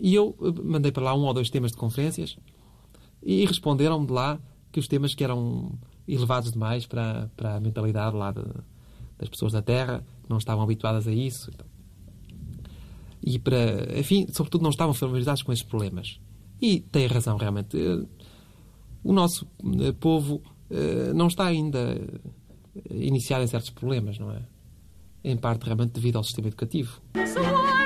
E eu mandei para lá 1 ou 2 temas de conferências e responderam-me de lá que os temas que eram elevados demais para a mentalidade lá das pessoas da Terra, que não estavam habituadas a isso. E enfim, sobretudo não estavam familiarizados com esses problemas. E tem razão, realmente. O nosso povo não está ainda iniciado em certos problemas, não é? Em parte, realmente, devido ao sistema educativo.